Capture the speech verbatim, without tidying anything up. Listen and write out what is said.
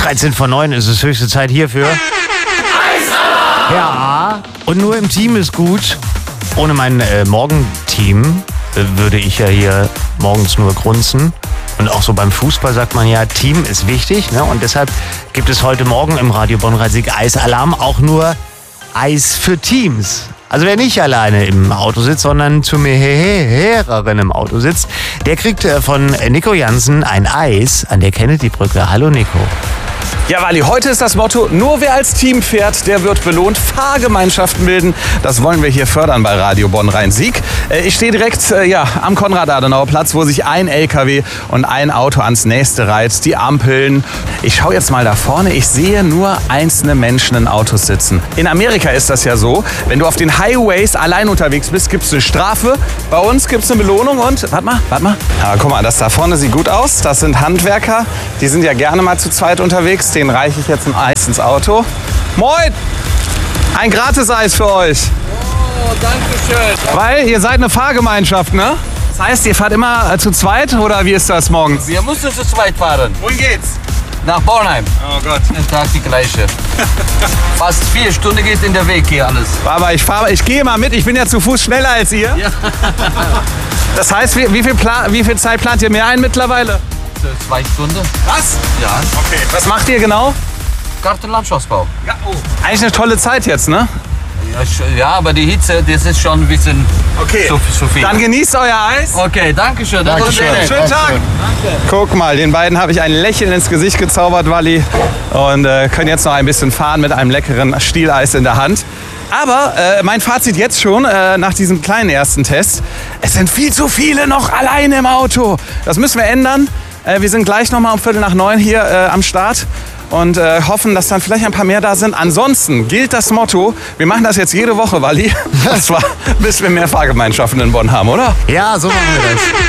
dreizehn vor neun ist es höchste Zeit hierfür. Eisalarm! Ja, und nur im Team ist gut. Ohne mein äh, Morgenteam äh, würde ich ja hier morgens nur grunzen. Und auch so beim Fußball sagt man ja, Team ist wichtig. Ne? Und deshalb gibt es heute Morgen im Radio Bonn-Rhein-Sieg Eisalarm auch nur Eis für Teams. Also wer nicht alleine im Auto sitzt, sondern zu mehreren im Auto sitzt, der kriegt von Nico Jansen ein Eis an der Kennedy-Brücke. Hallo Nico. Ja, Wally, heute ist das Motto, nur wer als Team fährt, der wird belohnt. Fahrgemeinschaften bilden, das wollen wir hier fördern bei Radio Bonn-Rhein-Sieg. Ich stehe direkt äh, ja, am Konrad-Adenauer-Platz, wo sich ein L K W und ein Auto ans nächste reiht. Die Ampeln. Ich schaue jetzt mal da vorne, ich sehe nur einzelne Menschen in Autos sitzen. In Amerika ist das ja so, wenn du auf den Highways allein unterwegs bist, gibt es eine Strafe. Bei uns gibt es eine Belohnung und, warte mal, warte mal. Ja, guck mal, das da vorne sieht gut aus. Das sind Handwerker, die sind ja gerne mal zu zweit unterwegs. Den reiche ich jetzt ein Eis ins Auto. Moin! Ein Gratis-Eis für euch. Oh, danke schön. Weil ihr seid eine Fahrgemeinschaft, ne? Das heißt, ihr fahrt immer äh, zu zweit oder wie ist das morgens? Wir müssen zu zweit fahren. Wohin geht's? Nach Bornheim. Oh Gott. Den Tag die gleiche. Fast vier Stunden geht in der Weg hier alles. Aber ich fahre, ich gehe mal mit. Ich bin ja zu Fuß schneller als ihr. Ja. Das heißt, wie, wie, viel Pla- wie viel Zeit plant ihr mehr ein mittlerweile? Zwei Stunden. Was? Ja. Okay. Was macht ihr genau? Gartenlandschaftsbau. Ja, oh. Eigentlich eine tolle Zeit jetzt, ne? Ja, sch- ja, aber die Hitze, das ist schon ein bisschen Okay. zu, zu viel. Dann genießt euer Eis. Okay, danke schön. Dankeschön. Schönen Tag. Danke. Guck mal, den beiden habe ich ein Lächeln ins Gesicht gezaubert, Wally. Und äh, können jetzt noch ein bisschen fahren mit einem leckeren Stieleis in der Hand. Aber äh, mein Fazit jetzt schon, äh, nach diesem kleinen ersten Test, es sind viel zu viele noch alleine im Auto. Das müssen wir ändern. Äh, wir sind gleich noch mal um Viertel nach neun hier äh, am Start und äh, hoffen, dass dann vielleicht ein paar mehr da sind. Ansonsten gilt das Motto, wir machen das jetzt jede Woche, Wally. Das war, bis wir mehr Fahrgemeinschaften in Bonn haben, oder? Ja, so machen wir das.